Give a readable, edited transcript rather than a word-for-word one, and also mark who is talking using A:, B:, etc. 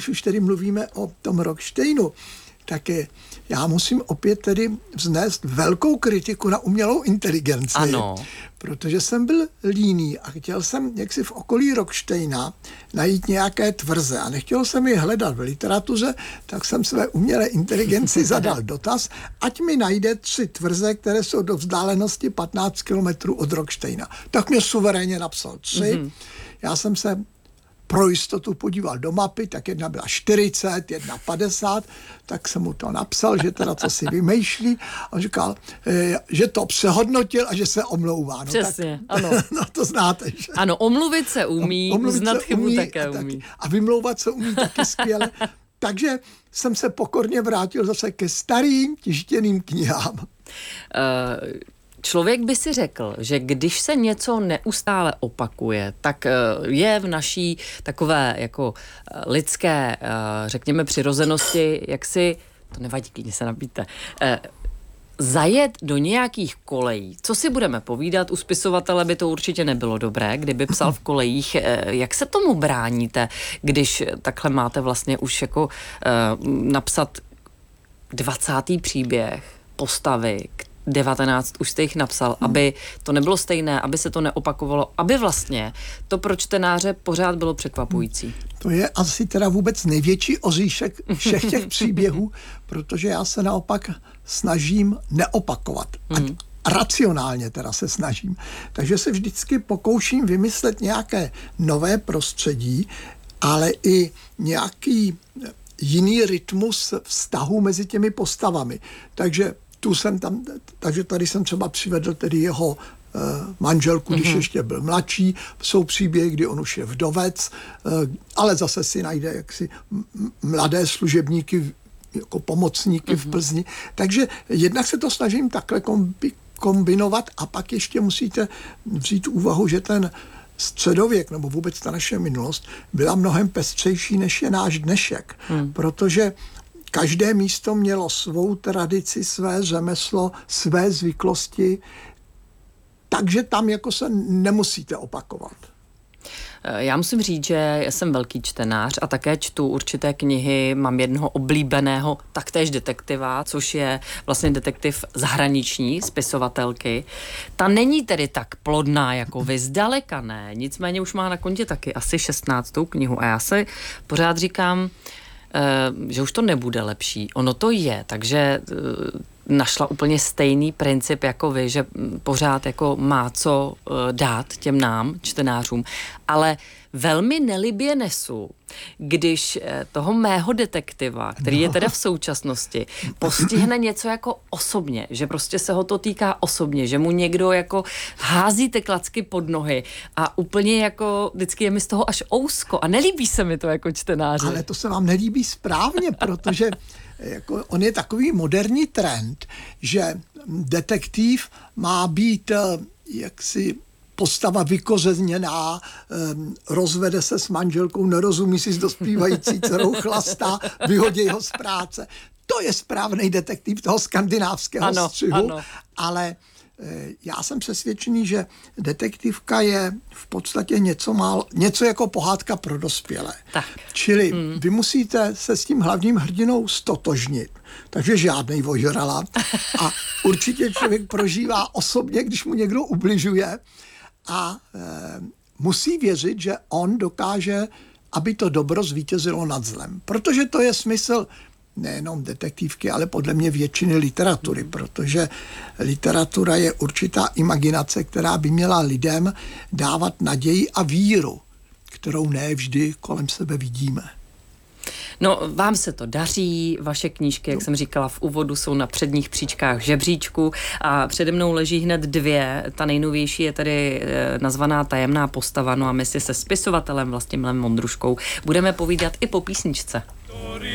A: Když už tedy mluvíme o tom Rocksteinu, tak já musím opět tedy vznést velkou kritiku na umělou inteligenci.
B: Ano.
A: Protože jsem byl líný a chtěl jsem jaksi v okolí Rocksteina najít nějaké tvrze a nechtěl jsem je hledat v literatuře, tak jsem své umělé inteligenci zadal dotaz, ať mi najde 3 tvrze, které jsou do vzdálenosti 15 kilometrů od Rocksteina. Tak mě suverénně napsal 3. Já jsem se pro jistotu podíval do mapy, tak jedna byla 40, jedna 50, tak jsem mu to napsal, že teda co si vymýšlí. On říkal, že to přehodnotil a že se omlouvá. No,
B: přesně,
A: tak,
B: ano.
A: No to znáte, že?
B: Ano, omluvit se umí, uznat chybu také umí.
A: A vymlouvat se umí taky skvěle. Takže jsem se pokorně vrátil zase ke starým tištěným knihám.
B: Člověk by si řekl, že když se něco neustále opakuje, tak je v naší takové jako lidské, řekněme, přirozenosti, jak si, to nevadí, klidně se nabíjte, zajet do nějakých kolejí. Co si budeme povídat, u spisovatele by to určitě nebylo dobré, kdyby psal v kolejích. Jak se tomu bráníte, když takhle máte vlastně už jako napsat 20. příběh, postavy, 19 už jste jich napsal, aby to nebylo stejné, aby se to neopakovalo, aby vlastně to pro čtenáře pořád bylo překvapující.
A: To je asi teda vůbec největší oříšek všech těch příběhů, protože já se naopak snažím neopakovat. A racionálně teda se snažím. Takže se vždycky pokouším vymyslet nějaké nové prostředí, ale i nějaký jiný rytmus vztahu mezi těmi postavami. Takže tady jsem třeba přivedl tedy jeho manželku, když ještě byl mladší. Jsou příběhy, kdy on už je vdovec, ale zase si najde jaksi mladé služebníky jako pomocníky v Plzni. Takže jednak se to snažím takhle kombinovat a pak ještě musíte vzít úvahu, že ten středověk nebo vůbec ta naše minulost byla mnohem pestřejší, než je náš dnešek. Protože každé místo mělo svou tradici, své řemeslo, své zvyklosti, takže tam jako se nemusíte opakovat.
B: Já musím říct, že jsem velký čtenář a také čtu určité knihy. Mám jednoho oblíbeného taktéž detektiva, což je vlastně detektiv zahraniční spisovatelky. Ta není tedy tak plodná jako vy, zdaleka ne. Nicméně už má na kontě taky asi 16. knihu a já se pořád říkám, že už to nebude lepší. Ono to je, takže našla úplně stejný princip jako vy, že pořád jako má co dát těm nám, čtenářům, ale velmi nelibě nesu, když toho mého detektiva, který je teda v současnosti, postihne něco jako osobně, že prostě se ho to týká osobně, že mu někdo jako hází ty klacky pod nohy a úplně jako vždycky je mi z toho až ousko a nelíbí se mi to jako čtenáři.
A: Ale to se vám nelíbí správně, protože jako on je takový moderní trend, že detektiv má být jaksi postava vykořeněná, rozvede se s manželkou, nerozumí si s dospívající dcerou, chlastá, vyhodí ho z práce. To je správný detektiv toho skandinávského střihu, ale já jsem přesvědčený, že detektivka je v podstatě něco jako pohádka pro dospělé.
B: Tak.
A: Čili vy musíte se s tím hlavním hrdinou stotožnit. Takže žádnej vožrala. A určitě člověk prožívá osobně, když mu někdo ubližuje a musí věřit, že on dokáže, aby to dobro zvítězilo nad zlem. Protože to je smysl nejenom detektivky, ale podle mě většiny literatury, protože literatura je určitá imaginace, která by měla lidem dávat naději a víru, kterou ne vždy kolem sebe vidíme.
B: No, vám se to daří, vaše knížky, jak jsem říkala v úvodu, jsou na předních příčkách žebříčku a přede mnou leží hned 2. Ta nejnovější je tedy nazvaná Tajemná postava, no a my si se spisovatelem Vlastimilem Vondruškou budeme povídat i po písničce.